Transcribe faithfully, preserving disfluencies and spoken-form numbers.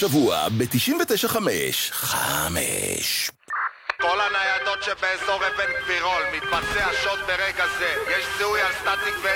שבוע ב-תשעים ותשע חמש. חמש. כל הניידות שבאזור אבן גבירול מתבצע שוד ברגע זה. יש זיהוי על סטטיק ו...